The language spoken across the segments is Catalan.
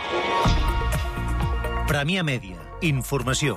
Premià Mèdia. Informació.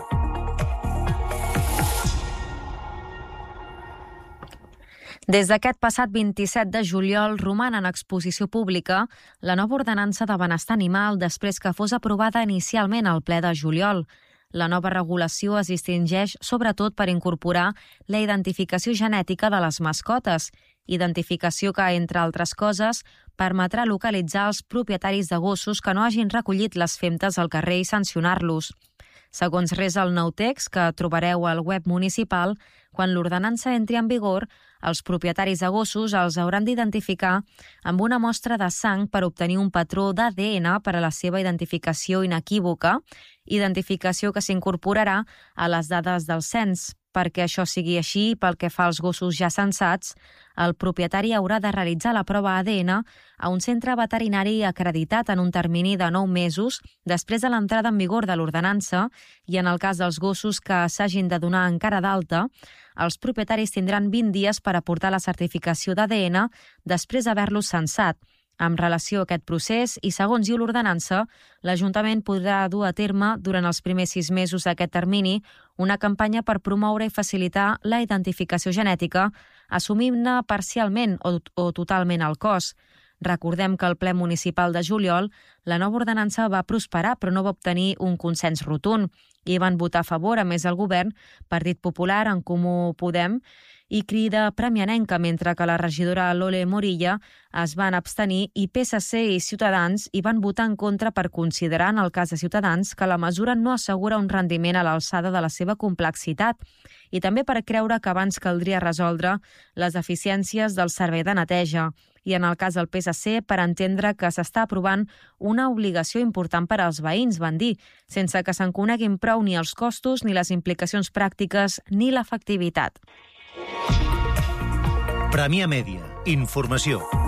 Des d'aquest passat 27 de juliol roman en exposició pública la nova ordenança de benestar animal després que fos aprovada inicialment al ple de juliol. La nova regulació es distingeix sobretot per incorporar la identificació genètica de les mascotes, identificació que, entre altres coses, permetrà localitzar els propietaris de gossos que no hagin recollit les femtes al carrer i sancionar-los. Segons resa el nou text, que trobareu al web municipal, quan l'ordenança entri en vigor, els propietaris de gossos els hauran d'identificar amb una mostra de sang per obtenir un patró d'ADN per a la seva identificació inequívoca, identificació que s'incorporarà a les dades del cens. Perquè això sigui així, pel que fa als gossos ja censats, el propietari haurà de realitzar la prova ADN a un centre veterinari acreditat en un termini de 9 mesos després de l'entrada en vigor de l'ordenança i en el cas dels gossos que s'hagin de donar encara d'alta, els propietaris tindran 20 dies per aportar la certificació d'ADN després d'haver-los censat. En relació a aquest procés i segons diu l'ordenança, l'Ajuntament podrà dur a terme durant els primers 6 mesos d'aquest termini una campanya per promoure i facilitar la identificació genètica, assumint-ne parcialment o totalment el cost. Recordem que al ple municipal de juliol la nova ordenança va prosperar però no va obtenir un consens rotund i van votar a favor, a més el govern, Partit Popular, En Comú Podem i Crida Premianenca, mentre que la regidora Lole Morilla es van abstenir i PSC i Ciutadans hi van votar en contra per considerar, en el cas de Ciutadans, que la mesura no assegura un rendiment a l'alçada de la seva complexitat i també per creure que abans caldria resoldre les deficiències del servei de neteja i, en el cas del PSC, per entendre que s'està aprovant una obligació important per als veïns, van dir, sense que se'n coneguin prou ni els costos, ni les implicacions pràctiques, ni l'efectivitat. Premià Mèdia. Informació.